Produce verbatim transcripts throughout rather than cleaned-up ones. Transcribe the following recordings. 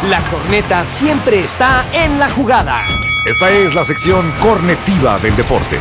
La corneta siempre está en la jugada. Esta es la sección cornetiva del deporte.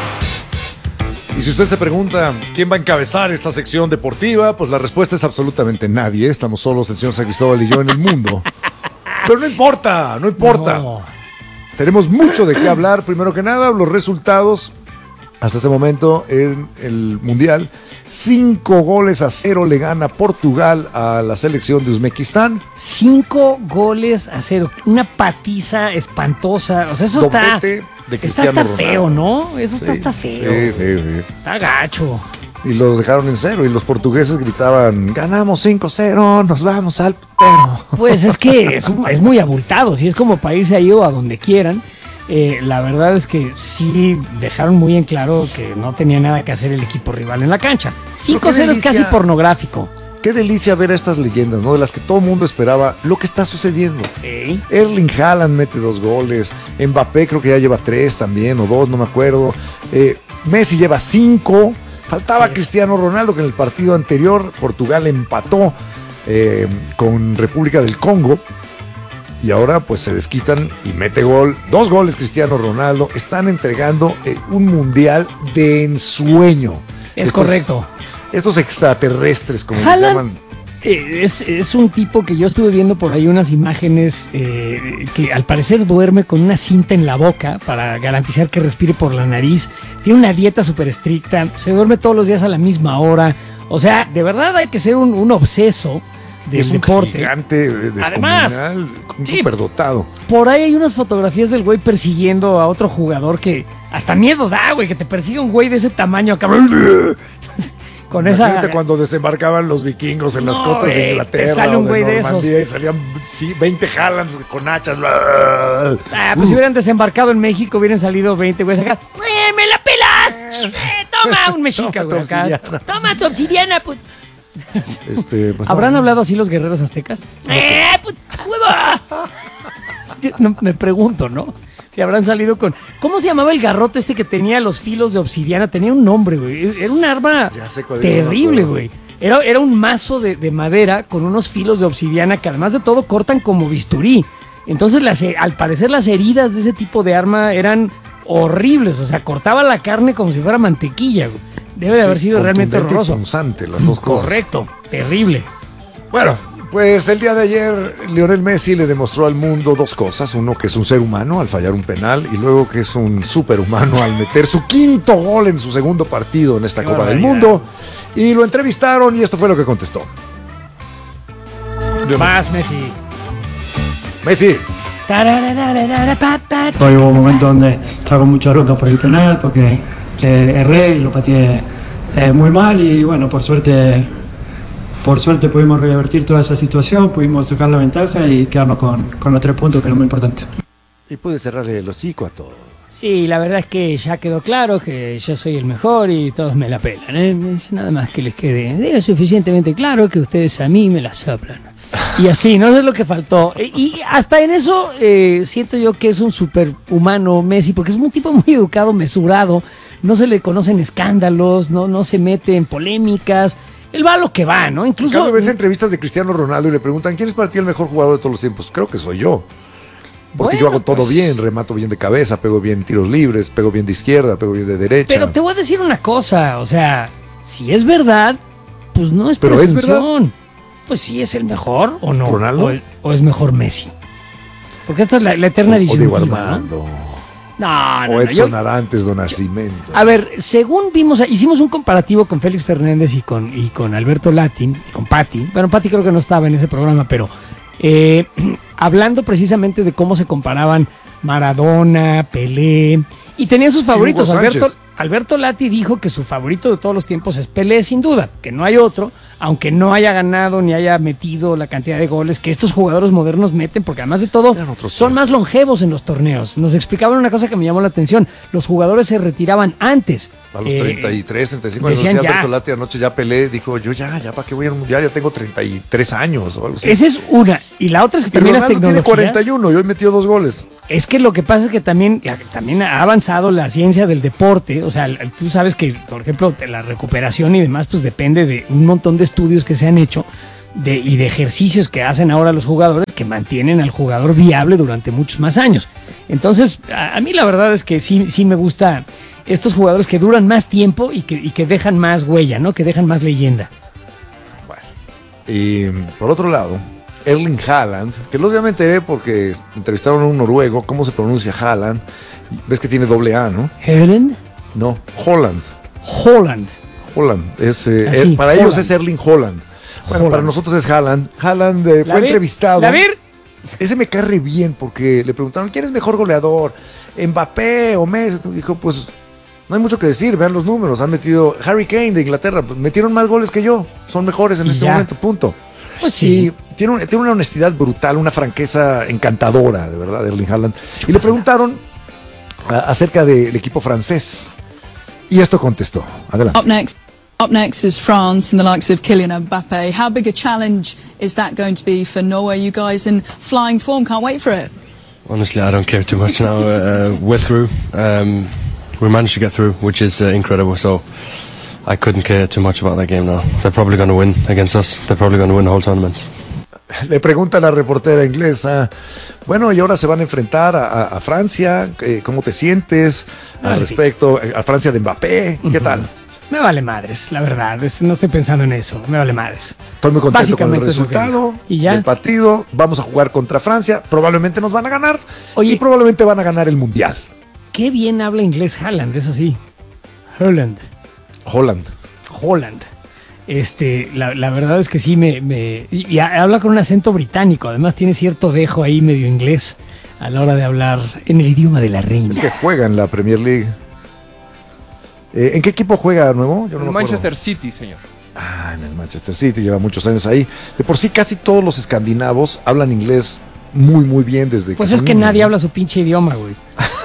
Y si usted se pregunta quién va a encabezar esta sección deportiva, pues la respuesta es absolutamente nadie. Estamos solos el señor San Cristóbal y yo en el mundo. Pero no importa, no importa. No. Tenemos mucho de qué hablar. Primero que nada, los resultados hasta ese momento en el Mundial. Cinco goles a cero le gana Portugal a la selección de Uzbekistán. Cinco goles a cero. Una patiza espantosa. O sea, eso Doblete está... de Cristiano está, está Ronaldo. feo, ¿no? Eso Sí, está, está feo. Sí, sí, sí. Está gacho. Y los dejaron en cero. Y los portugueses gritaban, ganamos cinco cero, nos vamos al putero. Pues es que es, es muy abultado. Si es como para irse ahí o a donde quieran. Eh, la verdad es que sí dejaron muy en claro que no tenía nada que hacer el equipo rival en la cancha. cinco cero es casi pornográfico. Qué delicia ver a estas leyendas, ¿no? De las que todo el mundo esperaba lo que está sucediendo. Sí. Erling Haaland mete dos goles. Mbappé creo que ya lleva tres también, o dos, no me acuerdo. Eh, Messi lleva cinco. Faltaba sí, Cristiano Ronaldo, que en el partido anterior Portugal empató eh, con República del Congo. Y ahora pues se desquitan y mete gol. Dos goles Cristiano Ronaldo. Están entregando eh, un mundial de ensueño. Es estos, correcto. Estos extraterrestres, como Haaland, les llaman. Eh, es, es un tipo que yo estuve viendo por ahí unas imágenes eh, que al parecer duerme con una cinta en la boca para garantizar que respire por la nariz. Tiene una dieta súper estricta. Se duerme todos los días a la misma hora. O sea, de verdad hay que ser un, un obseso del es un deporte. Gigante descomunal, Además, un sí, superdotado. Por ahí hay unas fotografías del güey persiguiendo a otro jugador que hasta miedo da, güey, que te persigue un güey de ese tamaño, cabrón. Con Imagínate esa... cuando desembarcaban los vikingos en no, las costas güey, de Inglaterra te sale un o güey de de Normandía esos. y salían sí, veinte Haalands con hachas. Ah, pues uh. si hubieran desembarcado en México hubieran salido veinte güeyes acá. ¡Eh, me la pelas! Eh, toma un mexica, güey, acá. Toma tu obsidiana, put. Este, pues ¿Habrán no. hablado así los guerreros aztecas? ¡Eh, put, huevo! No, me pregunto, ¿no? Si habrán salido con... ¿Cómo se llamaba el garrote este que tenía los filos de obsidiana? Tenía un nombre, güey. Era un arma terrible, güey. Era, era un mazo de, de madera con unos filos de obsidiana que además de todo cortan como bisturí. Entonces, las, al parecer, las heridas de ese tipo de arma eran horribles. O sea, cortaba la carne como si fuera mantequilla, güey. Debe de haber sido realmente horroroso. Y punzante, las dos cosas. Correcto, terrible. Bueno, pues el día de ayer Lionel Messi le demostró al mundo dos cosas. Uno, que es un ser humano al fallar un penal, y luego que es un superhumano al meter su quinto gol en su segundo partido en esta Qué Copa barbaridad. del Mundo. Y lo entrevistaron y esto fue lo que contestó. Más Messi. Messi. Hoy hubo un momento donde estaba con mucha bronca por el penal porque eh, erré y lo pateé eh, muy mal y bueno, por suerte por suerte pudimos revertir toda esa situación, pudimos sacar la ventaja y quedarnos con, con los tres puntos, que es lo muy importante. Y pude cerrarle el hocico a todo. Sí, la verdad es que ya quedó claro que yo soy el mejor y todos me la pelan, ¿eh? Nada más que les quede diga suficientemente claro que ustedes a mí me la soplan. Y así, no sé lo que faltó. Y hasta en eso eh, siento yo que es un superhumano Messi, porque es un tipo muy educado, mesurado, no se le conocen escándalos, no, no se mete en polémicas. Él va a lo que va, ¿no? Incluso... Incluso ves entrevistas de Cristiano Ronaldo y le preguntan, ¿quién es para ti el mejor jugador de todos los tiempos? Creo que soy yo. Porque bueno, yo hago todo pues, bien, remato bien de cabeza, pego bien tiros libres, pego bien de izquierda, pego bien de derecha. Pero te voy a decir una cosa, o sea, si es verdad, pues no es ¿Pero presunción. es verdad? Pues sí es el mejor o no. ¿Ronaldo? O, o es mejor Messi. Porque esta es la, la eterna o, disyuntiva. o Diego Armando. No, no, o no, Edson yo- Arantes do Nascimento. A ver, según vimos, hicimos un comparativo con Félix Fernández y con, y con Alberto Latin, y con Patti. Bueno, Patti creo que no estaba en ese programa, pero eh, hablando precisamente de cómo se comparaban Maradona, Pelé, y tenían sus favoritos. Hugo Alberto, Sánchez. Alberto Lati dijo que su favorito de todos los tiempos es Pelé, sin duda, que no hay otro, aunque no haya ganado ni haya metido la cantidad de goles que estos jugadores modernos meten, porque además de todo Eran otros son más tiempos. longevos en los torneos. Nos explicaban una cosa que me llamó la atención: los jugadores se retiraban antes. A los Eh, treinta y tres, treinta y cinco años, decían decía ya. Alberto Lati anoche, ya Pelé, dijo, yo ya, ya, ¿para qué voy al mundial? Ya tengo treinta y tres años o algo así. Esa es una. Y la otra es que Y también las Ronaldo tiene tecnologías... cuarenta y uno y hoy metió dos goles. Es que lo que pasa es que también, la- también ha avanzado la ciencia del deporte. O sea, el- tú sabes que, por ejemplo, de la recuperación y demás, pues depende de un montón de estudios que se han hecho de, y de ejercicios que hacen ahora los jugadores, que que mantienen al jugador viable durante muchos más años. Entonces, a, a mí la verdad es que sí, sí me gusta estos jugadores que duran más tiempo y que, y que dejan más huella, ¿no? Que dejan más leyenda. Bueno, y por otro lado, Erling Haaland, que los ya me enteré porque entrevistaron a un noruego, cómo se pronuncia Haaland. Ves que tiene doble A, ¿no? ¿Holland? No, Holland. Holland. Holland. Es, eh, Así, eh, para Holland. ellos es Erling Holland. Bueno, Holland. para nosotros es Haaland. Haaland eh, fue David, entrevistado. David. Ese me cae re bien porque le preguntaron quién es mejor goleador, Mbappé o Messi. Dijo, pues no hay mucho que decir, vean los números. Han metido Harry Kane de Inglaterra, pues, metieron más goles que yo. Son mejores en Y este ya. momento, punto. Pues sí. Y tiene, un- tiene una honestidad brutal, una franqueza encantadora, de verdad, Erling Haaland. Y le preguntaron a- acerca del equipo francés. Y esto contestó. Adelante. Up next, up next is France and the likes of Kylian Mbappe. How big a challenge is that going to be for Norway? You guys in flying form, can't wait for it. Honestly, I don't care too much now. Uh, we're through. Um, we managed to get through, which is uh, incredible. So I couldn't care too much about that game now. They're probably going to win against us. They're probably going to win the whole tournament. Le pregunta a la reportera inglesa, bueno, y ahora se van a enfrentar a, a- a Francia, eh, ¿cómo te sientes al Ay, respecto? A Francia de Mbappé, ¿qué tal? Me vale madres, la verdad. es- No estoy pensando en eso. Me vale madres. Estoy muy contento con el Básicamente es lo que resultado digo. ¿Y ya? del partido. Vamos a jugar contra Francia, probablemente nos van a ganar Oye. y probablemente van a ganar el Mundial. Qué bien habla inglés Haaland, eso sí. Holland. Holland. Holland. Este, la, la verdad es que sí me, me y, y habla con un acento británico, además tiene cierto dejo ahí medio inglés a la hora de hablar en el idioma de la reina. Es que juega en la Premier League. Eh, ¿En qué equipo juega nuevo? Yo no El me acuerdo. Manchester City, señor. Ah, en el Manchester City, lleva muchos años ahí. De por sí casi todos los escandinavos hablan inglés muy muy bien desde Pues que es son que niños, nadie ¿no? habla su pinche idioma, güey.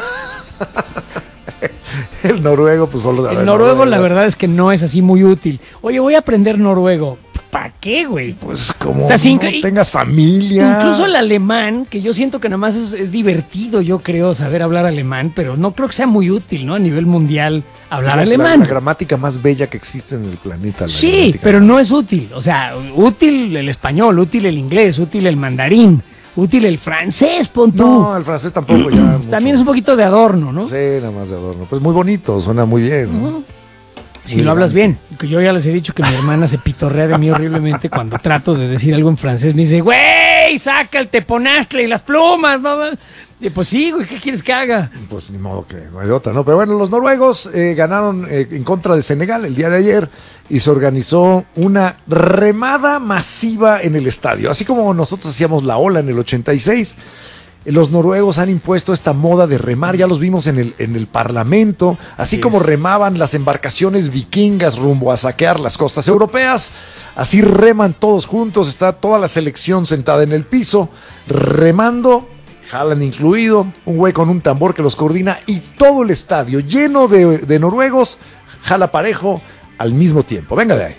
El noruego, pues solo sabe El noruego la verdad es que no es así muy útil. Oye, voy a aprender noruego. ¿Para qué, güey? Pues como O sea, si no incre- tengas familia. Incluso el alemán, que yo siento que nada más es, es divertido, yo creo, saber hablar alemán, pero no creo que sea muy útil, ¿no? A nivel mundial, hablar la, alemán. La, la gramática más bella que existe en el planeta. la Sí, gramática. pero no es útil. O sea, útil el español, útil el inglés, útil el mandarín, útil el francés, pon tú. No, el francés tampoco ya. mucho. También es un poquito de adorno, ¿no? Sí, nada más de adorno. Pues muy bonito, suena muy bien. ¿no? Si Muy lo hablas elegante. bien. Que yo ya les he dicho que mi hermana se pitorrea de mí horriblemente cuando trato de decir algo en francés. Me dice, güey, saca el teponastle y las plumas, ¿no? Y pues sí, güey, ¿qué quieres que haga? Pues ni modo que no hay de otra, ¿no? Pero bueno, los noruegos eh, ganaron eh, en contra de Senegal el día de ayer y se organizó una remada masiva en el estadio. Así como nosotros hacíamos la ola en el ochenta y seis, eh, los noruegos han impuesto esta moda de remar, ya los vimos en el, en el Parlamento, así Así como es. remaban las embarcaciones vikingas rumbo a saquear las costas europeas, así reman todos juntos, está toda la selección sentada en el piso, remando. Haaland incluido, un güey con un tambor que los coordina y todo el estadio lleno de, de noruegos jala parejo al mismo tiempo. Venga de ahí.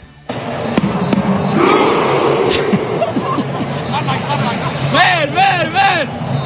Ven, ven, ven.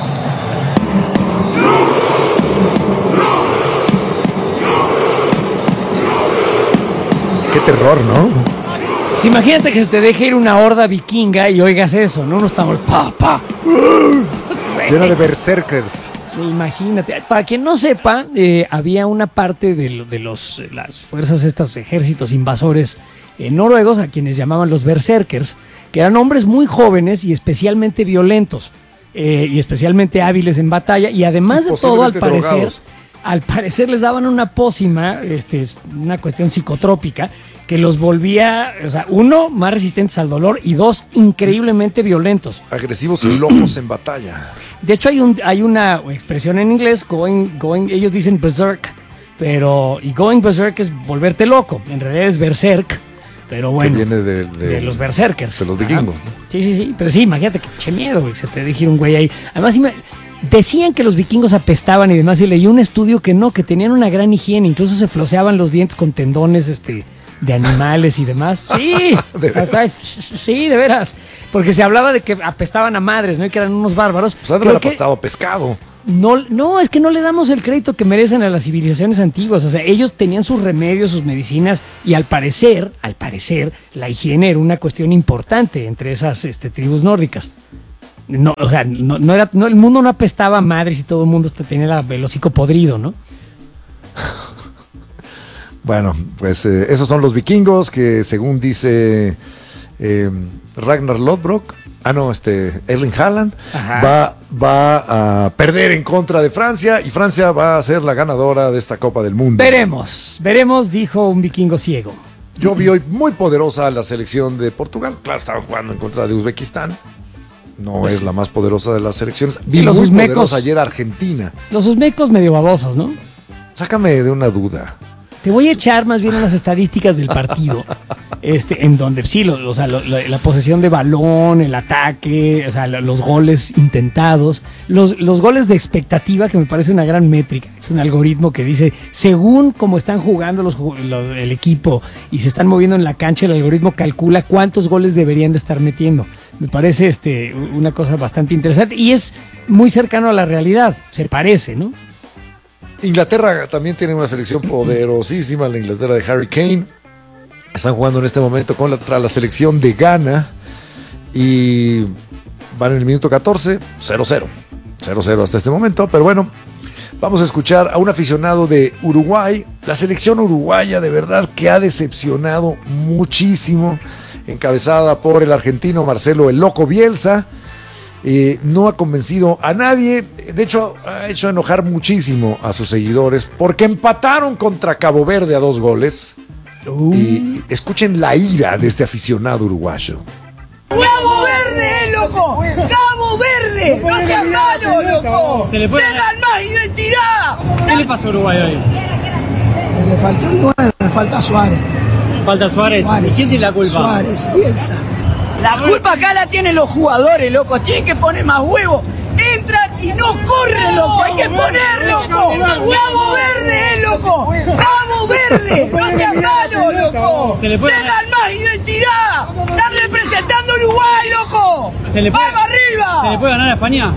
Qué terror, ¿no? Pues imagínate que se te deje ir una horda vikinga y oigas eso, ¿no? Unos tambores, pa, pa. Llena de berserkers. Imagínate, para quien no sepa, eh, había una parte de, lo- de los, eh, las fuerzas, estos ejércitos invasores eh, noruegos, a quienes llamaban los berserkers, que eran hombres muy jóvenes y especialmente violentos, eh, y especialmente hábiles en batalla, y además de todo, al Posiblemente parecer, drogados. al parecer les daban una pócima, este, es una cuestión psicotrópica, que los volvía, o sea, uno, más resistentes al dolor, y dos, increíblemente violentos. Agresivos y locos en batalla. De hecho, hay, un, hay una expresión en inglés, going, going, ellos dicen berserk, pero, y going berserk es volverte loco, en realidad es berserk, pero bueno, viene de- de- de los berserkers. de los Ajá. vikingos, ¿no? Sí, sí, sí, pero sí, imagínate que che miedo, güey, se te deje ir un güey ahí. Además, ima- decían que los vikingos apestaban y demás, y leí un estudio que no, que tenían una gran higiene, incluso se floseaban los dientes con tendones, este... de animales y demás. Sí, ¿De veras? acá es- sí, de veras. Porque se hablaba de que apestaban a madres, ¿no? Y que eran unos bárbaros. Pues han de Creo haber que apostado pescado. no, no, es que no le damos el crédito que merecen a las civilizaciones antiguas. O sea, ellos tenían sus remedios, sus medicinas, y al parecer, al parecer, la higiene era una cuestión importante entre esas este, tribus nórdicas. No, o sea, no, no era, no, el mundo no apestaba a madres y todo el mundo tenía la, el hocico podrido, ¿no? Bueno, pues eh, esos son los vikingos que según dice eh, Ragnar Lodbrok, ah no, este Erling Haaland, va, va a perder en contra de Francia y Francia va a ser la ganadora de esta Copa del Mundo. Veremos, veremos, dijo un vikingo ciego. Yo vi hoy muy poderosa la selección de Portugal, claro, estaban jugando en contra de Uzbekistán. No pues es sí. la más poderosa de las selecciones. Vi sí, los muy uzmecos, poderosa ayer Argentina. Los uzmecos medio babosos, ¿no? Sácame de una duda. Te voy a echar más bien unas estadísticas del partido, este, en donde sí, lo, o sea, lo, lo, la posesión de balón, el ataque, o sea, los goles intentados, los, los goles de expectativa, que me parece una gran métrica. Es un algoritmo que dice, según cómo están jugando los, los, el equipo y se están moviendo en la cancha, el algoritmo calcula cuántos goles deberían de estar metiendo. Me parece este, una cosa bastante interesante y es muy cercano a la realidad, se parece, ¿no? Inglaterra también tiene una selección poderosísima, la Inglaterra de Harry Kane. Están jugando en este momento contra la selección de Ghana y van en el minuto catorce, cero cero. cero cero hasta este momento, pero bueno, vamos a escuchar a un aficionado de Uruguay. La selección uruguaya de verdad que ha decepcionado muchísimo, encabezada por el argentino Marcelo El Loco Bielsa. Eh, no ha convencido a nadie, de hecho ha hecho enojar muchísimo a sus seguidores porque empataron contra Cabo Verde a dos goles. Uh. Y escuchen la ira de este aficionado uruguayo. ¡Cabo Verde, loco! ¡Cabo Verde! ¡No seas malo, loco! ¡Se le puede dar más identidad! ¿Qué le pasó a Uruguay hoy? Le faltó el nueve, le falta Suárez. ¿Falta Suárez? Suárez. ¿Y quién tiene la culpa? Suárez, Bielsa. La culpa acá la tienen los jugadores, loco. Tienen que poner más huevos. Entran y no corren, loco. Hay que poner, loco. Cabo Verde, eh, loco. Cabo Verde. No seas malo, loco. Le dan más identidad. Están representando a Uruguay, loco. ¡Vamos arriba! ¿Se le puede ganar a España?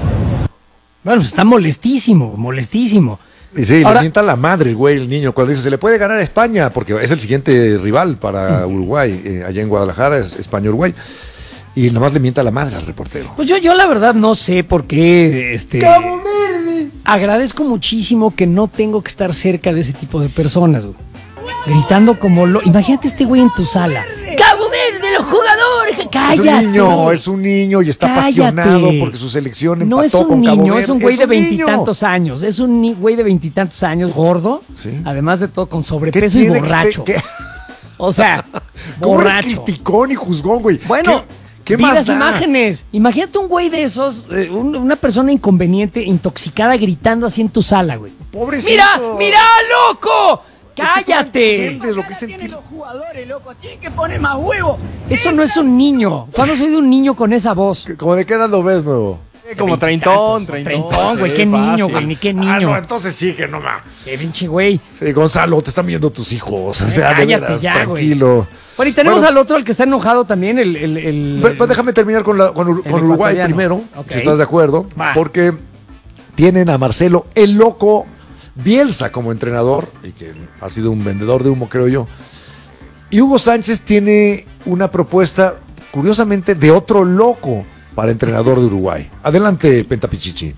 Bueno, pues está molestísimo, molestísimo. Y sí, ahora, le mienta la madre el güey, el niño, cuando dice, se le puede ganar a España, porque es el siguiente rival para Uruguay, eh, allá en Guadalajara, es España-Uruguay, y nomás le mienta la madre al reportero. Pues yo, yo la verdad no sé por qué, este... ¡Cabo Verde! Agradezco muchísimo que no tengo que estar cerca de ese tipo de personas, güey. Gritando como lo... Imagínate este güey en tu sala. ¡Cabo Verde, los jugadores! ¡Cállate! Es un niño, es un niño y está Cállate. apasionado porque su selección empató no es un con niño, Cabo Verde. Es un güey es de un veintitantos años. Es un ni- güey de veintitantos años, gordo. ¿Sí? Además de todo, con sobrepeso y borracho. Que, que... O sea, ¿Cómo borracho. eres criticón y juzgón, güey? Bueno, ¿qué, qué vi más las da? imágenes. Imagínate un güey de esos, eh, un, una persona inconveniente, intoxicada, gritando así en tu sala, güey. Pobrecito. ¡Mira, mira, loco! ¡Cállate! Es que lo que tienen los jugadores, loco. Tienen que poner más huevos. Eso no es un niño. ¿Cuándo soy de un niño con esa voz? ¿Cómo de qué edad lo ves, nuevo? Como treintón, Treintón, treintón. güey. Sí, Qué niño, fácil. güey. Ni qué Ah, niño. no, entonces sí que no más. Qué pinche güey. Sí, Gonzalo, te están viendo tus hijos. O sea, de Cállate veras, ya, güey. tranquilo. Bueno, y tenemos Bueno, al otro, el que está enojado también, el... el, el Pues, pues déjame terminar con, la, con, Ur- el con Uruguay ecuatoriano. primero, Ok. si estás de acuerdo, Va. porque tienen a Marcelo El Loco Bielsa como entrenador, y que ha sido un vendedor de humo, creo yo. Y Hugo Sánchez tiene una propuesta, curiosamente, de otro loco para entrenador de Uruguay. Adelante, Pentapichichi.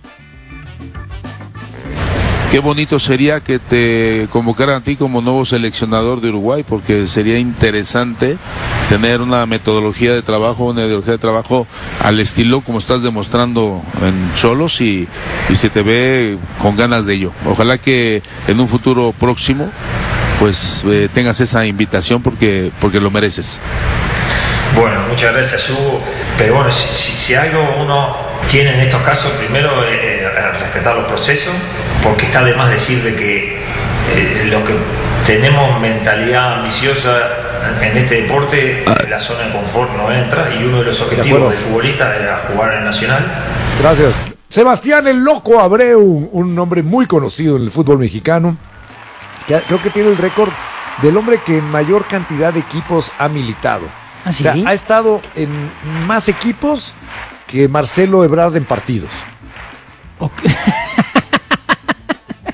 Qué bonito sería que te convocaran a ti como nuevo seleccionador de Uruguay, porque sería interesante tener una metodología de trabajo, una ideología de trabajo al estilo como estás demostrando en Xolos y, y se te ve con ganas de ello. Ojalá que en un futuro próximo pues eh, tengas esa invitación porque, porque lo mereces. Bueno, muchas gracias, Hugo. Pero bueno, si, si, si algo uno tiene en estos casos, primero eh, respetar los procesos, porque está de más decir de que eh, lo que tenemos mentalidad ambiciosa en este deporte, en la zona de confort no entra, y uno de los objetivos del futbolista era jugar en el Nacional. Gracias. Sebastián El Loco Abreu, un hombre muy conocido en el fútbol mexicano, que creo que tiene el récord del hombre que en mayor cantidad de equipos ha militado. ¿Ah, sí? O sea, ha estado en más equipos que Marcelo Ebrard en partidos. Okay.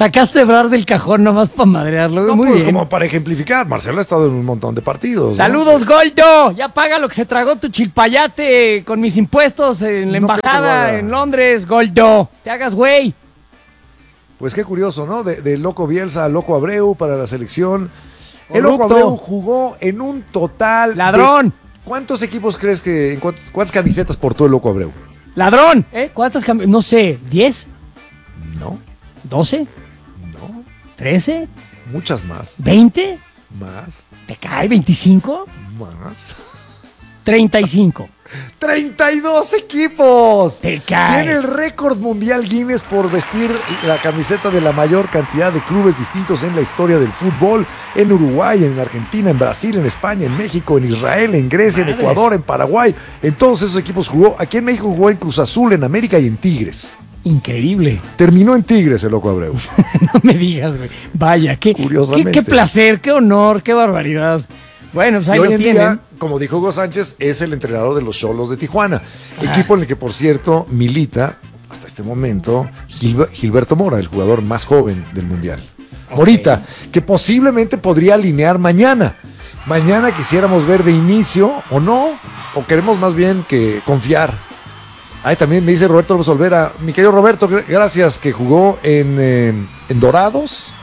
Sacaste a Ebrard del cajón nomás para madrearlo. No, Muy pues, bien. como para ejemplificar. Marcelo ha estado en un montón de partidos, ¿no? Saludos, Goldo. Ya paga lo que se tragó tu chilpayate con mis impuestos en la No creo que lo embajada haga. en Londres, Goldo. Te hagas güey. Pues qué curioso, ¿no? De, de Loco Bielsa a Loco Abreu para la selección. El Loco Corrupto. Abreu jugó en un total... Ladrón. de- ¿Cuántos equipos crees que... En cuántos- ¿Cuántas camisetas portó el Loco Abreu? Ladrón. ¿Eh? ¿Cuántas cam- No sé, ¿diez? No, ¿doce? no. ¿trece? Muchas más. ¿veinte? Más. ¿Te cae? ¿veinticinco? Más. treinta y cinco. ¡treinta y dos equipos! Te cae. Tiene el récord mundial Guinness por vestir la camiseta de la mayor cantidad de clubes distintos en la historia del fútbol. En Uruguay, en Argentina, en Brasil, en España, en México, en Israel, en Grecia, Madres. en Ecuador, en Paraguay. En todos esos equipos jugó. Aquí en México jugó en Cruz Azul, en América y en Tigres. Increíble. Terminó en Tigres el Loco Abreu. No me digas, güey. Vaya, qué, qué, Curiosamente. qué placer, qué honor, qué barbaridad. Bueno, pues ahí Y hoy lo en tienen. día, como dijo Hugo Sánchez, es el entrenador de los Xolos de Tijuana. Equipo en el que, por cierto, milita, hasta este momento, Gilba- Gilberto Mora, el jugador más joven del Mundial. Morita, que posiblemente podría alinear mañana. Mañana quisiéramos ver de inicio, o no, o queremos más bien que confiar. Ay, también me dice Roberto López Olvera, mi querido Roberto, gr- gracias, que jugó en, eh, en Dorados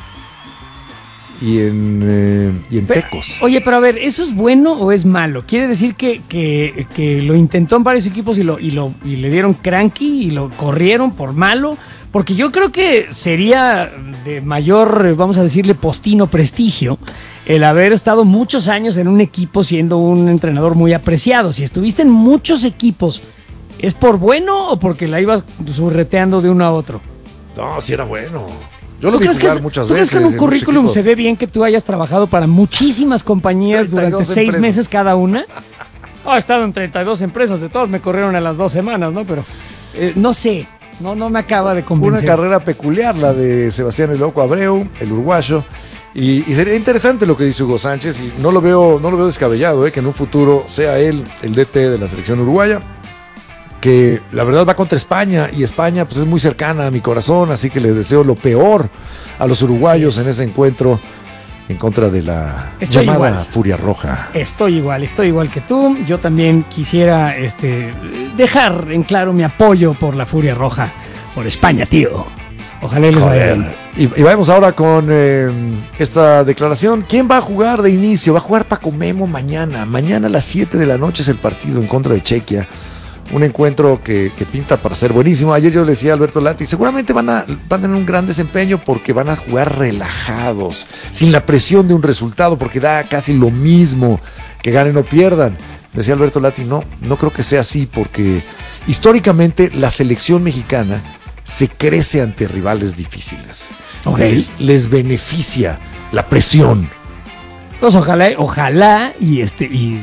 y en, eh, y en Pe- Tecos. Oye, pero a ver, ¿eso es bueno o es malo? ¿Quiere decir que, que, que lo intentó en varios equipos y, lo, y, lo, y le dieron cranky y lo corrieron por malo? Porque yo creo que sería de mayor, eh, vamos a decirle, postino prestigio el haber estado muchos años en un equipo siendo un entrenador muy apreciado. Si estuviste en muchos equipos, ¿es por bueno o porque la ibas surreteando de uno a otro? No, sí era bueno. Yo lo ¿Tú vi crees que, jugar es- muchas ¿tú crees veces. que en un muchos currículum equipos. se ve bien que tú hayas trabajado para muchísimas compañías treinta y durante dos seis empresas. meses cada una? Oh, he estado en treinta y dos empresas, de todas me corrieron a las dos semanas, ¿no? Pero eh, no sé, no, no me acaba de Una convencer. carrera peculiar, la de Sebastián El Loco Abreu, el uruguayo. Y, y sería interesante lo que dice Hugo Sánchez, y no lo veo, no lo veo descabellado, eh, que en un futuro sea él el D T de la selección uruguaya, que la verdad va contra España, y España pues es muy cercana a mi corazón, así que les deseo lo peor a los uruguayos Así es. en ese encuentro en contra de la Estoy llamada igual. Furia Roja. Estoy igual, estoy igual que tú. Yo también quisiera este, dejar en claro mi apoyo por la Furia Roja, por España, tío. Ojalá les vaya bien. Y, y vamos ahora con eh, esta declaración. ¿Quién va a jugar de inicio? Va a jugar Paco Memo mañana. Mañana a las siete de la noche es el partido en contra de Chequia. Un encuentro que, que pinta para ser buenísimo. Ayer yo le decía a Alberto Lati, seguramente van a, van a tener un gran desempeño porque van a jugar relajados, sin la presión de un resultado, porque da casi lo mismo que ganen o pierdan. Decía Alberto Lati, no, no creo que sea así, porque históricamente la selección mexicana se crece ante rivales difíciles. Ok. Les, les beneficia la presión. Pues ojalá, ojalá y este y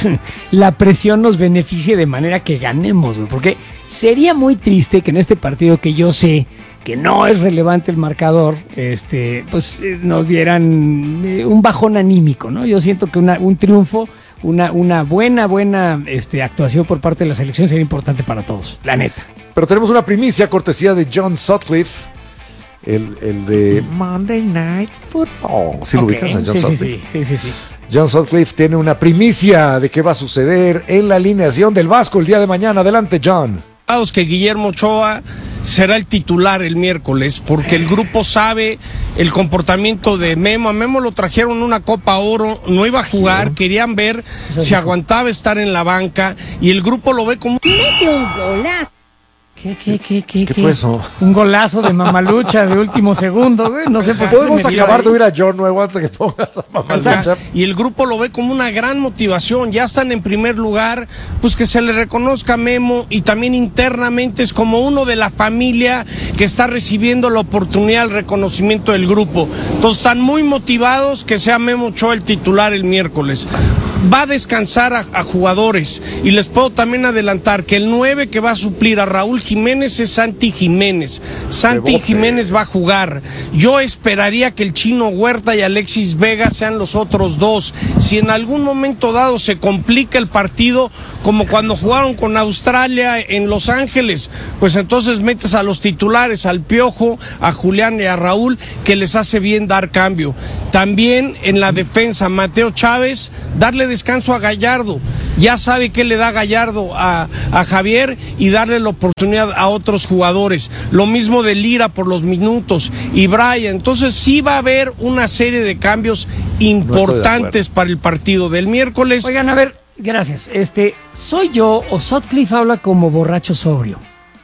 la presión nos beneficie de manera que ganemos, güey, porque sería muy triste que en este partido, que yo sé que no es relevante el marcador, este, pues eh, nos dieran eh, un bajón anímico, ¿no? Yo siento que una, un triunfo, una, una buena, buena este, actuación por parte de la selección sería importante para todos, la neta. Pero tenemos una primicia cortesía de John Sutcliffe, el, el de Monday Night Football. ¿Sí lo Ok, ubicas a John sí, sí, Sutcliffe? sí, sí, sí, sí. John Sutcliffe tiene una primicia de qué va a suceder en la alineación del Vasco el día de mañana. Adelante, John. Que Guillermo Ochoa será el titular el miércoles, porque el grupo sabe el comportamiento de Memo. A Memo lo trajeron una Copa Oro, no iba a jugar, querían ver si aguantaba estar en la banca, y el grupo lo ve como... Mete un golazo. ¿Qué, qué, qué, qué, ¿Qué fue eso? Un golazo de mamalucha de último segundo, güey. No sé por qué. Podemos se me dio acabar ahí. de oír a John nuevo antes de que pongas a Mamalucha. Y el grupo lo ve como una gran motivación, ya están en primer lugar, pues que se le reconozca a Memo, y también internamente es como uno de la familia que está recibiendo la oportunidad, el reconocimiento del grupo. Entonces están muy motivados que sea Memo Ochoa el titular el miércoles. va a descansar a, a jugadores, y les puedo también adelantar que el nueve que va a suplir a Raúl Jiménez es Santi Jiménez. Santi Jiménez va a jugar. Yo esperaría que el Chino Huerta y Alexis Vega sean los otros dos. Si en algún momento dado se complica el partido, como cuando jugaron con Australia en Los Ángeles, pues entonces metes a los titulares, al Piojo, a Julián y a Raúl, que les hace bien dar cambio. También en la defensa, Mateo Chávez, darle descanso a Gallardo. Ya sabe qué le da Gallardo a, a Javier, y darle la oportunidad a otros jugadores. Lo mismo de Lira por los minutos y Brian. Entonces sí va a haber una serie de cambios importantes no para el partido del miércoles. Oigan, a ver, gracias. Este, ¿soy yo o Sutcliffe habla como borracho sobrio?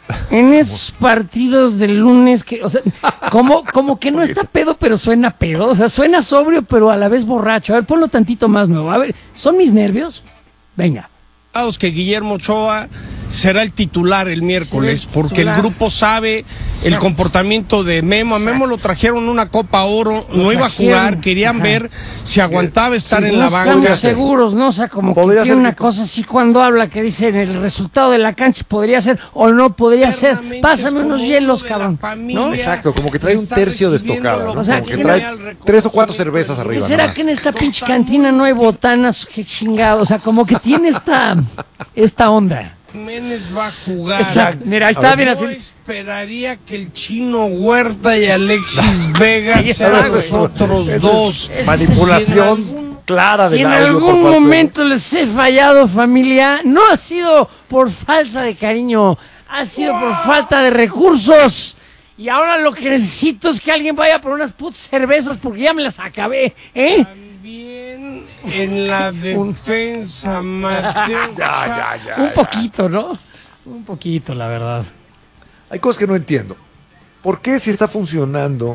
En esos partidos del lunes que, o sea, como, como que no está pedo, pero suena pedo. O sea, suena sobrio, pero a la vez borracho. A ver, ponlo tantito más nuevo. A ver, ¿son mis nervios? Venga. Que Guillermo Ochoa será el titular el miércoles, sí, porque titular. El grupo sabe el comportamiento de Memo. A Memo lo trajeron una Copa Oro, lo no iba a jugar, querían Ajá. ver si aguantaba estar sí, en no la banca. No estamos seguros, ¿no? O sea, como que tiene una que... cosa así cuando habla que dice el resultado de la cancha podría ser o no podría ser. Pásame unos hielos, cabrón. ¿No? Exacto, como que trae un tercio de estocada, ¿no? O sea, como que trae tres o cuatro cervezas arriba. ¿Será nomás? Que en esta pinche cantina no hay botanas? Qué chingado. O sea, como que tiene esta, esta onda. Jiménez va a jugar. Exacto. Mira, ahí está bien así. Yo esperaría que el Chino Huerta y Alexis Vega sean los otros es, dos. Es manipulación si algún, clara del si audio. Si en algún por momento de... les he fallado, familia, no ha sido por falta de cariño, ha sido por falta de recursos. Y ahora lo que necesito es que alguien vaya por unas putas cervezas porque ya me las acabé, ¿eh? También en la defensa, Mateo. Ya, ya, ya. Un poquito, ¿no? Un poquito, la verdad. Hay cosas que no entiendo. ¿Por qué si está funcionando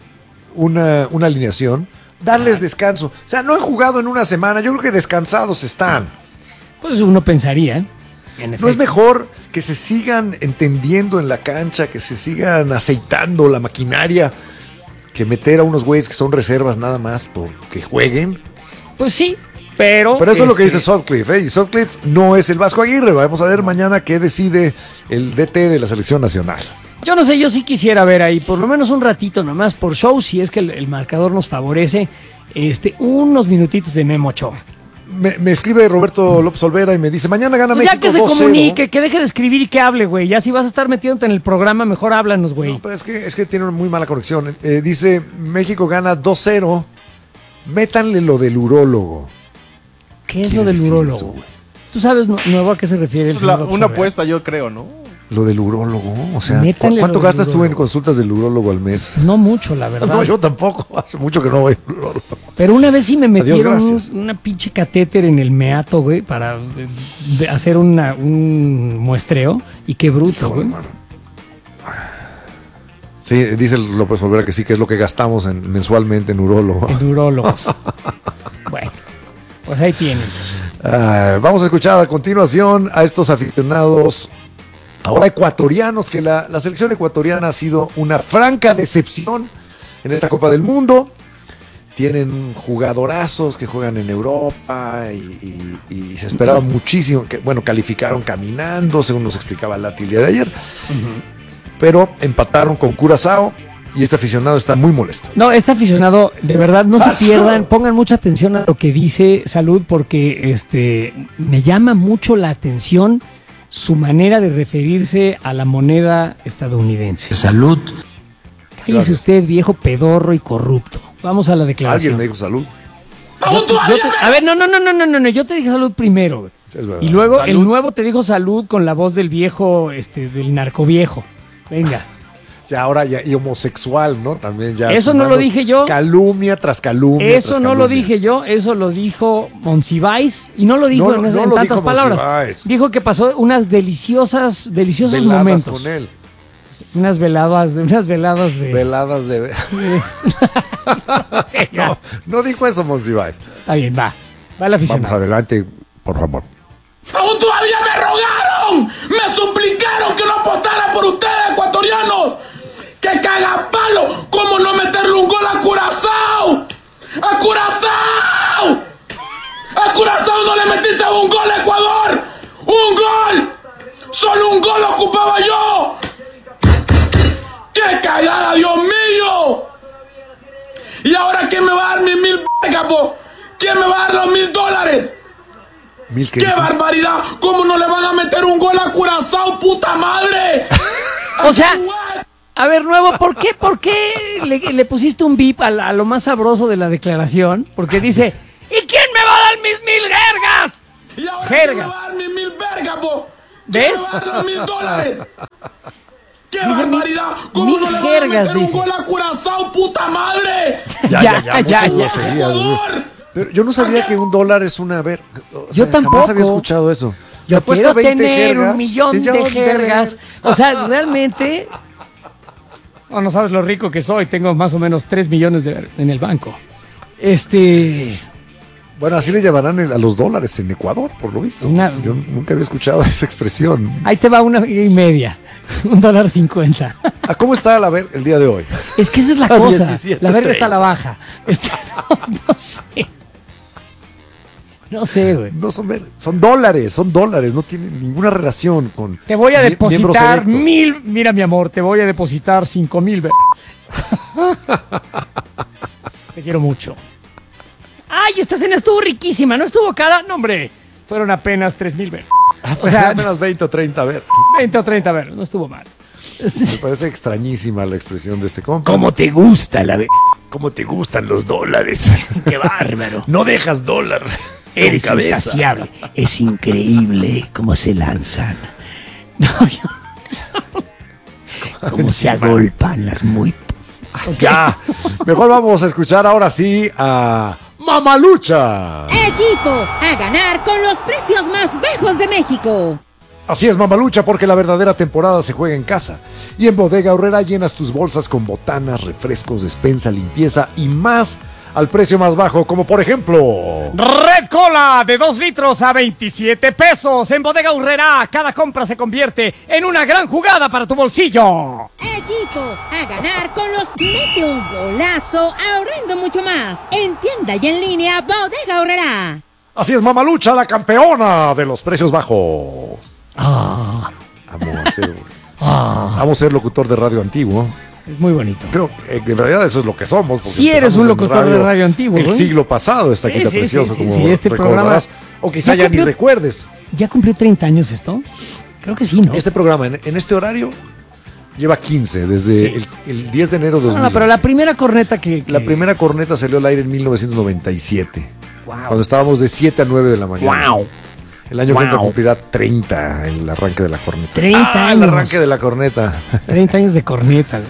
una, una alineación, darles descanso? O sea, no han jugado en una semana, yo creo que descansados están. Pues uno pensaría, ¿eh? En ¿No es mejor que se sigan entendiendo en la cancha, que se sigan aceitando la maquinaria, que meter a unos güeyes que son reservas nada más porque jueguen? Pues sí, pero... Pero eso este... es lo que dice Sutcliffe, ¿eh? Y Sutcliffe no es el Vasco Aguirre. Vamos a ver mañana qué decide el D T de la selección nacional. Yo no sé, yo sí quisiera ver ahí, por lo menos un ratito nomás, por show, si es que el, el marcador nos favorece, este, unos minutitos de Memo Ochoa. Me, me escribe Roberto López Olvera y me dice, mañana gana pues México ya que se dos cero. comunique, que deje de escribir y que hable, güey. Ya si vas a estar metiéndote en el programa, mejor háblanos, güey. No, pero es que, es que tiene una muy mala conexión. Eh, dice, México gana dos cero. Métanle lo del urólogo. ¿Qué es lo del urólogo? ¿Tú sabes, nuevo, a qué se refiere el pues la, Una apuesta, yo creo, ¿no? Lo del urólogo, o sea, Métanle ¿cuánto gastas urólogo. tú en consultas del urólogo al mes? No mucho, la verdad. No, yo tampoco, hace mucho que no voy al urólogo. Pero una vez sí me metieron Adiós, un, una pinche catéter en el meato, güey, para de, de hacer una, un muestreo, y qué bruto, güey. Sí, dice López Olvera que sí, que es lo que gastamos en, mensualmente en urólogo. En urólogos. Bueno, pues ahí tienen. Uh, vamos a escuchar a continuación a estos aficionados ahora ecuatorianos, que la, la selección ecuatoriana ha sido una franca decepción en esta Copa del Mundo. Tienen jugadorazos que juegan en Europa y, y, y se esperaba muchísimo, que bueno, calificaron caminando, según nos explicaba Lati el día de ayer, uh-huh. pero empataron con Curazao y este aficionado está muy molesto. No, este aficionado, de verdad, no se pierdan, pongan mucha atención a lo que dice Salud, porque este me llama mucho la atención su manera de referirse a la moneda estadounidense. Salud. Cállese usted, viejo pedorro y corrupto. Vamos a la declaración. Alguien me dijo salud. Yo te, yo te, a ver, no, no, no, no, no, no, no, yo te dije salud primero. Y luego salud. El nuevo te dijo salud con la voz del viejo, este, del narcoviejo. Venga. Ya ahora ya, y homosexual, ¿no? También ya. Eso no lo dije yo. Calumnia tras calumnia. Eso tras no calumnia. lo dije yo, eso lo dijo Monsiváis y no lo dijo no, en, no en lo tantas dijo palabras. Monsiváis. Dijo que pasó unas deliciosas, deliciosos veladas momentos. Con él. Unas veladas de, unas veladas de. Veladas de. no, no dijo eso, Monsiváis. Está bien, va. Va la afición. Vamos adelante, por favor. Aún todavía me rogaron, me suplicaron que no apostara por ustedes, ecuatorianos. ¡Que caga palo! ¿Cómo no meterle un gol a Curazao? ¡A Curazao! A Curazao no le metiste un gol a Ecuador. ¡Un gol! ¡Solo un gol ocupaba yo! ¡Qué cagada, Dios mío! ¿Y ahora quién me va a dar mis mil vergas, po? ¿Quién me va a dar los mil dólares? ¿Mil qué? ¡Qué barbaridad! ¿Cómo no le van a meter un gol a Curazao, puta madre? O sea, a ver, Nuevo, ¿por qué, por qué le, le pusiste un bip a, a lo más sabroso de la declaración? Porque dice, ¿y quién me va a dar mis mil jergas? ¿Y ahora Jergas. quién me va a dar mis mil vergas, po? ¿Ves? ¿Quién me va a dar los mil dólares? ¡Qué Dice barbaridad! mil- ¿Cómo mil no le van a jergas, meter dice. un gol a Curazao, puta madre? Ya, ya, ya, Ya, muchas ya. groserías, güey. Pero yo no sabía que un dólar es una ver. O Yo sea, tampoco. Jamás había escuchado eso. Yo Te apuesto quiero veinte tener jergas, un millón millón de de jergas. ver- O sea, realmente... No, no sabes lo rico que soy. Tengo más o menos tres millones de, en el banco. Este... Bueno, así le llamarán el- a los dólares en Ecuador, por lo visto. Una- Yo nunca había escuchado esa expresión. Ahí te va una y media. Un dólar cincuenta. ¿A cómo está la ver el día de hoy? Es que esa es la A cosa. diecisiete La verga está a la treinta. baja. Este, no, no sé. No sé, güey. No son ver, son dólares, son dólares, no tienen ninguna relación con. Te voy a mie- miembros depositar erectos. mil. Mira, mi amor, te voy a depositar cinco mil. ver- Te quiero mucho. Ay, esta cena estuvo riquísima, ¿no estuvo cara? No, hombre. Fueron apenas tres mil. ver- O sea, apenas veinte o treinta, a ver. veinte o treinta, ver, no estuvo mal. Me parece extrañísima la expresión de este compa. ¿Cómo te gusta la ve- ¿Cómo te gustan los dólares? Qué bárbaro. No dejas dólar. Eres con cabeza. insaciable. Es increíble cómo se lanzan. No, yo- Cómo se agolpan las muy... Ya, mejor vamos a escuchar ahora sí a Mamalucha. Equipo a ganar con los precios más bajos de México. Así es, Mamalucha, porque la verdadera temporada se juega en casa. Y en Bodega Aurrera llenas tus bolsas con botanas, refrescos, despensa, limpieza y más al precio más bajo, como por ejemplo... Red Cola de dos litros a veintisiete pesos. En Bodega Aurrera, cada compra se convierte en una gran jugada para tu bolsillo. Equipo a ganar con los... Mete un golazo ahorrando mucho más. En tienda y en línea, Bodega Aurrera. Así es, Mamalucha, la campeona de los precios bajos. Ah, Amo a ser, ah. amo ser locutor de radio antiguo. Es muy bonito. Creo que en realidad eso es lo que somos. porque Sí eres empezamos un en locutor de radio antiguo, El güey. siglo pasado, esta Sí, quita sí, preciosa, sí, sí, como sí, este recordarás. programa- O quizá ¿Ya ya, ni cumplió- recuerdes. ¿Ya cumplió treinta años esto? Creo que sí, ¿no? Este programa, en, en este horario, lleva quince, desde Sí. el, el diez de enero de dos mil. No, no, pero la primera corneta que... que- La primera corneta salió al aire en mil novecientos noventa y siete. Wow. Cuando estábamos de siete a nueve de la mañana. Wow. El año que entra Wow. cumplirá treinta el arranque de la corneta. treinta Ah, años. el arranque de la corneta. treinta años de corneta.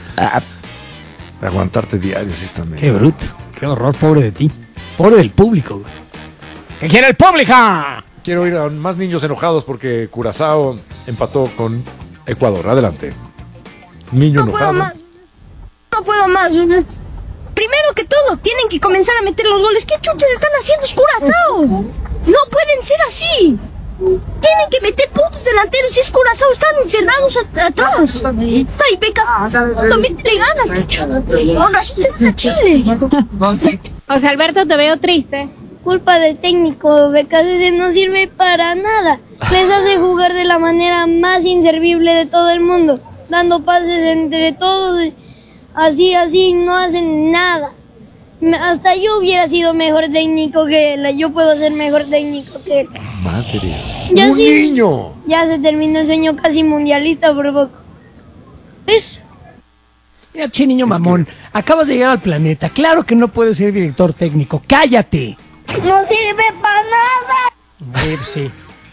De aguantarte diario, sí está medio. Qué bruto. Qué horror, pobre de ti. Pobre del público, güey. ¿Qué quiere el público? Quiero ir a más niños enojados porque Curazao empató con Ecuador. Adelante. Niño No puedo enojado. más. No puedo más. Primero que todo, tienen que comenzar a meter los goles. ¿Qué chuchas están haciendo? Es Curazao. No pueden ser así. Tienen que meter putos delanteros. Si es Curazao, están encerrados at- atrás. Está ahí, Pecas. No métele ganas, chucho. Ahora sí te vas a Chile. José Alberto, te veo triste. Culpa del técnico, Becas ese no sirve para nada. Les hace jugar de la manera más inservible de todo el mundo, dando pases entre todos, así, así, no hacen nada. Me- Hasta yo hubiera sido mejor técnico que él, yo puedo ser mejor técnico que él. Madres. Ya ¡Un sí. niño! Ya se terminó el sueño casi mundialista por poco. ¿Ves? Mira, che, niño mamón. Acabas de llegar al planeta. Claro que no puedes ser director técnico. ¡Cállate! No sirve para nada. Eh, sí.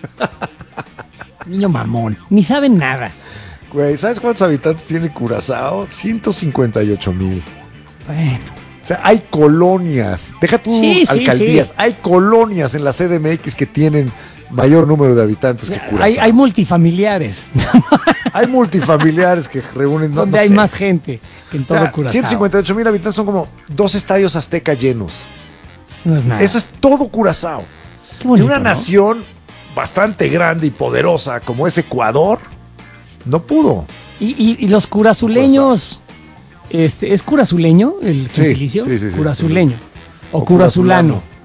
Niño mamón. Ni sabe nada. Güey, ¿sabes cuántos habitantes tiene Curazao? ciento cincuenta y ocho mil. Bueno. O sea, hay colonias. Deja tú Sí, sí, alcaldías. sí. Hay colonias en la C D M X que tienen mayor número de habitantes que Curazao. Hay, hay multifamiliares. Hay multifamiliares que reúnen... no- donde no hay sé. más gente que en O todo sea, Curazao. ciento cincuenta y ocho mil habitantes son como dos estadios Azteca llenos. No es nada. Eso es todo Curazao. Qué bonito, y una ¿no? nación bastante grande y poderosa como es Ecuador, no pudo. Y, y- y los curazuleños, este, ¿es curazuleño el Sí, gentilicio? sí, sí, sí. Curazuleño. O, O curazulano. curazulano.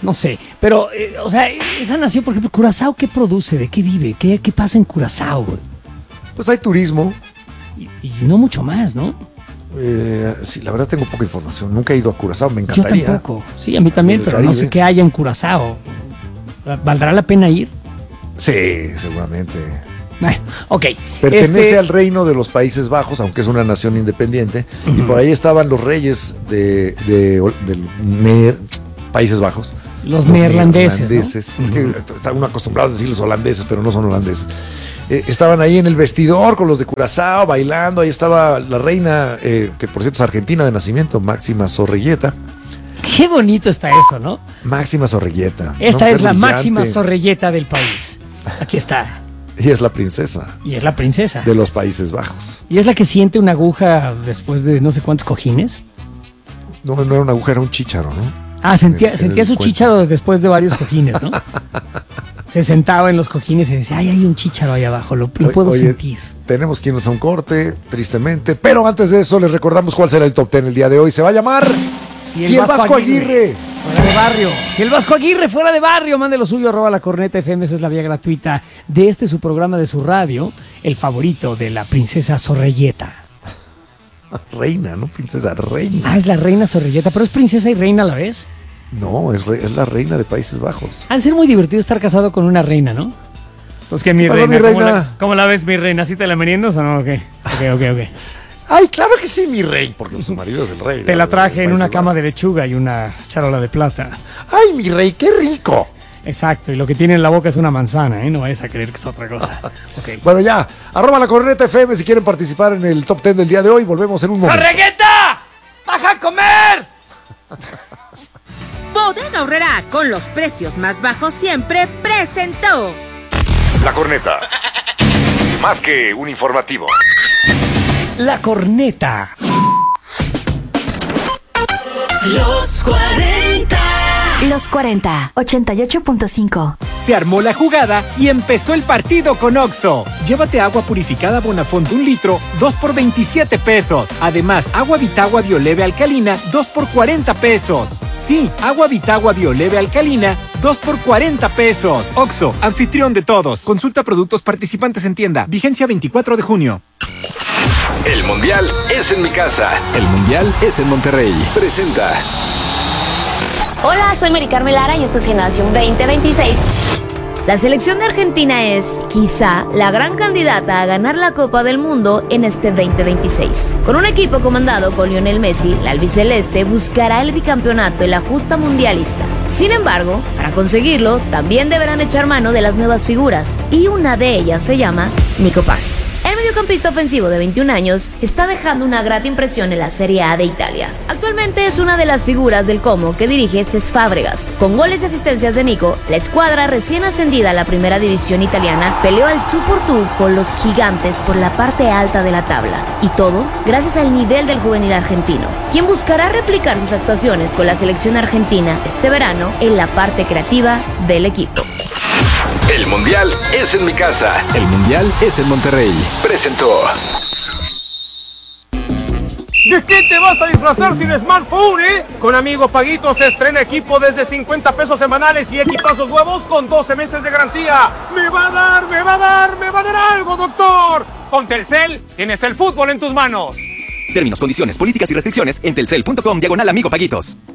no sé. Pero, eh, o sea, esa nación, por ejemplo, Curazao, ¿qué produce? ¿De qué vive? ¿Qué, qué pasa en Curazao, güey? Pues hay turismo. Y, y no mucho más, ¿no? Eh, sí, la verdad tengo poca información. Nunca he ido a Curazao, me encantaría. Yo tampoco. Sí, a mí también, El pero Caribe. no sé qué haya en Curazao. ¿Valdrá la pena ir? Sí, seguramente. Bueno, ok. Pertenece Este- al reino de los Países Bajos, aunque es una nación independiente. Y por ahí estaban los reyes de, de, del Ner- Países Bajos. Los neerlandeses, ¿no? neerlandeses. Es que está uno acostumbrado a decir los holandeses, pero no son holandeses. Eh, estaban ahí en el vestidor con los de Curazao bailando. Ahí estaba la reina, eh, que por cierto es argentina de nacimiento, Máxima Zorrilleta. Qué bonito está eso, ¿no? Máxima Zorrilleta. Esta Una es la mujer máxima brillante. zorrilleta del país. Aquí está. Y es la princesa Y es la princesa. de los Países Bajos. Y es la que siente una aguja después de no sé cuántos cojines. No, no era una aguja, era un chícharo, ¿no? Ah, sentía, En el- sentía en su el cuento. chícharo después de varios cojines, ¿no? Se sentaba en los cojines y decía, ay, hay un chícharo ahí abajo, lo, lo O- puedo oye, sentir. Tenemos que irnos a un corte, tristemente. Pero antes de eso, les recordamos cuál será el top ten el día de hoy. Se va a llamar Si el Vasco Aguirre. Fuera de barrio. Si el Vasco Aguirre fuera de barrio, mande lo suyo, arroba la corneta F M. Esa es la vía gratuita de este su programa de su radio, el favorito de la princesa Zorrilleta. Reina, ¿no? Princesa reina. Ah, es la reina Zorrilleta, pero es princesa y reina a la vez. No, es, re- es la reina de Países Bajos. Ha de ser muy divertido estar casado con una reina, ¿no? Pues que mi ¿Qué pasó, reina, mi ¿cómo reina? la, cómo la ves, mi reina? ¿Sí te la meriendas o no? Ok, ok, ok. ok. Ay, claro que sí, mi rey, porque su marido es el rey. Te ¿no? la de traje en Países una Bajos. cama de lechuga y una charola de plata. Ay, mi rey, qué rico. Exacto, y lo que tiene en la boca es una manzana, ¿eh? No vayas a creer que es otra cosa. Ok. Bueno, ya, arroba la corneta F M si quieren participar en el top ten del día de hoy. Volvemos en un momento. ¡Zorregueta! ¡Baja a comer! Bodega Aurrera, con los precios más bajos siempre, presentó. La corneta. Más que un informativo. La corneta. Los cuarenta. Los cuarenta, ochenta y ocho punto cinco. Se armó la jugada y empezó el partido con Oxxo. Llévate agua purificada Bonafont un litro, dos por veintisiete pesos. Además, agua Vitagua Bioleve Alcalina, dos por cuarenta pesos. Sí, agua Vitagua Bioleve Alcalina, dos por cuarenta pesos. Oxxo, anfitrión de todos. Consulta productos participantes en tienda. Vigencia veinticuatro de junio. El Mundial es en mi casa. El Mundial es en Monterrey. Presenta. Hola, soy Mari Carmen Lara y esto es Generación veinte veintiséis. La selección de Argentina es, quizá, la gran candidata a ganar la Copa del Mundo en este veinte veintiséis. Con un equipo comandado con Lionel Messi, la albiceleste buscará el bicampeonato en la justa mundialista. Sin embargo, para conseguirlo, también deberán echar mano de las nuevas figuras, y una de ellas se llama Nico Paz. El mediocampista ofensivo de veintiún años está dejando una grata impresión en la Serie A de Italia. Actualmente es una de las figuras del Como que dirige Cesc Fábregas. Con goles y asistencias de Nico, la escuadra recién ascendida a la primera división italiana peleó al tú por tú con los gigantes por la parte alta de la tabla. Y todo gracias al nivel del juvenil argentino, quien buscará replicar sus actuaciones con la selección argentina este verano en la parte creativa del equipo. El Mundial es en mi casa. El Mundial es en Monterrey. Presentó. ¿De qué te vas a disfrazar sin smartphone, eh? Con Amigo Paguito se estrena equipo desde cincuenta pesos semanales y equipazos nuevos con doce meses de garantía. ¡Me va a dar, me va a dar, me va a dar algo, doctor! Con Telcel tienes el fútbol en tus manos. Términos, condiciones, políticas y restricciones en telcel punto com diagonal Amigo Paguitos.